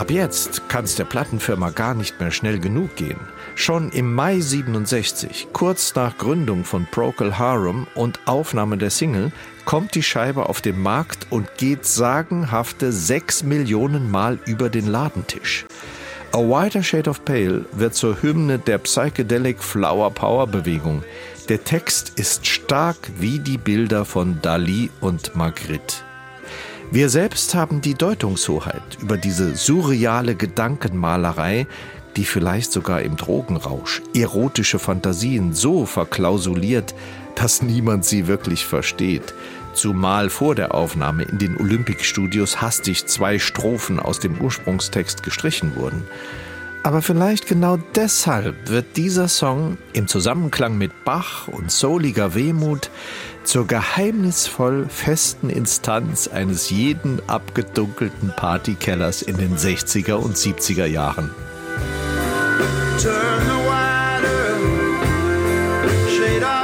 Ab jetzt kann es der Plattenfirma gar nicht mehr schnell genug gehen. Schon im Mai 67, kurz nach Gründung von Procol Harum und Aufnahme der Single, kommt die Scheibe auf den Markt und geht sagenhafte 6 Millionen Mal über den Ladentisch. A Whiter Shade of Pale wird zur Hymne der Psychedelic Flower Power Bewegung. Der Text ist stark wie die Bilder von Dali und Magritte. Wir selbst haben die Deutungshoheit über diese surreale Gedankenmalerei, die vielleicht sogar im Drogenrausch erotische Fantasien so verklausuliert, dass niemand sie wirklich versteht. Zumal vor der Aufnahme in den Olympic-Studios hastig 2 Strophen aus dem Ursprungstext gestrichen wurden. Aber vielleicht genau deshalb wird dieser Song im Zusammenklang mit Bach und souliger Wehmut zur geheimnisvoll festen Instanz eines jeden abgedunkelten Partykellers in den 60er und 70er Jahren. Turn the whiter shade of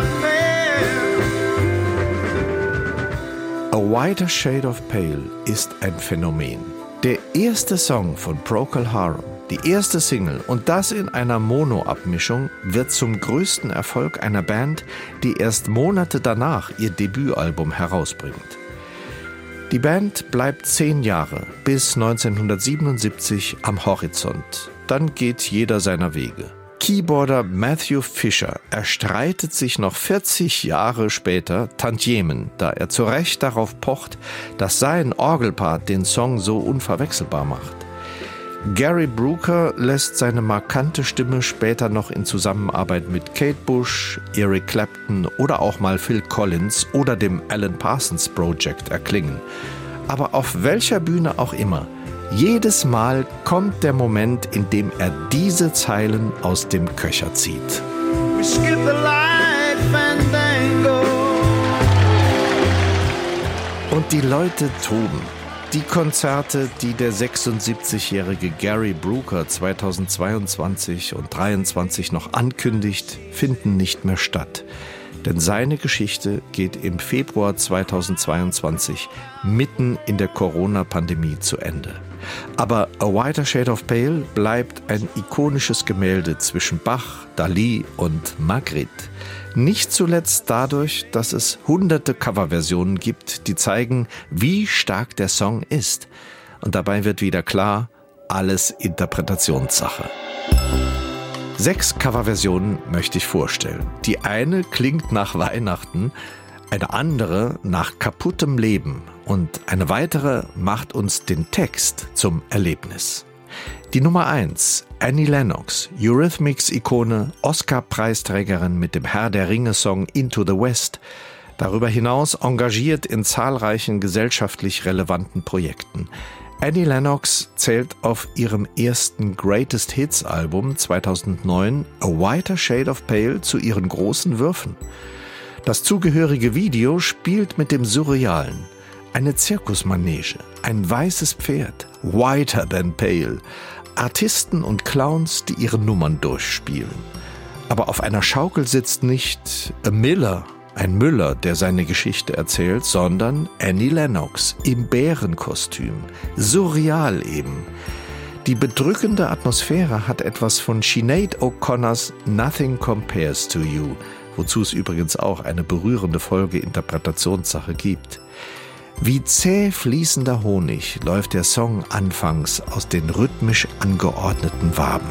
pale. A Whiter Shade of Pale ist ein Phänomen. Der erste Song von Procol Harum, die erste Single und das in einer Mono-Abmischung, wird zum größten Erfolg einer Band, die erst Monate danach ihr Debütalbum herausbringt. Die Band bleibt 10 Jahre, bis 1977 am Horizont. Dann geht jeder seiner Wege. Keyboarder Matthew Fisher erstreitet sich noch 40 Jahre später Tantiemen, da er zu Recht darauf pocht, dass sein Orgelpart den Song so unverwechselbar macht. Gary Brooker lässt seine markante Stimme später noch in Zusammenarbeit mit Kate Bush, Eric Clapton oder auch mal Phil Collins oder dem Alan Parsons Project erklingen. Aber auf welcher Bühne auch immer, jedes Mal kommt der Moment, in dem er diese Zeilen aus dem Köcher zieht. We skip the light, fandango. Und die Leute toben. Die Konzerte, die der 76-jährige Gary Brooker 2022 und 2023 noch ankündigt, finden nicht mehr statt. Denn seine Geschichte geht im Februar 2022 mitten in der Corona-Pandemie zu Ende. Aber A Whiter Shade of Pale bleibt ein ikonisches Gemälde zwischen Bach, Dali und Magritte. Nicht zuletzt dadurch, dass es hunderte Coverversionen gibt, die zeigen, wie stark der Song ist. Und dabei wird wieder klar, alles Interpretationssache. 6 Coverversionen möchte ich vorstellen. Die eine klingt nach Weihnachten, eine andere nach kaputtem Leben und eine weitere macht uns den Text zum Erlebnis. Die Nummer 1, Annie Lennox, Eurythmics-Ikone, Oscar-Preisträgerin mit dem Herr der Ringe-Song Into the West, darüber hinaus engagiert in zahlreichen gesellschaftlich relevanten Projekten. Annie Lennox zählt auf ihrem ersten Greatest Hits-Album 2009 A Whiter Shade of Pale zu ihren großen Würfen. Das zugehörige Video spielt mit dem Surrealen. Eine Zirkusmanege, ein weißes Pferd, whiter than pale, Artisten und Clowns, die ihre Nummern durchspielen. Aber auf einer Schaukel sitzt nicht a Miller, ein Müller, der seine Geschichte erzählt, sondern Annie Lennox im Bärenkostüm, surreal eben. Die bedrückende Atmosphäre hat etwas von Sinead O'Connors Nothing Compares to You, wozu es übrigens auch eine berührende Folge Interpretationssache gibt. Wie zäh fließender Honig läuft der Song anfangs aus den rhythmisch angeordneten Waben.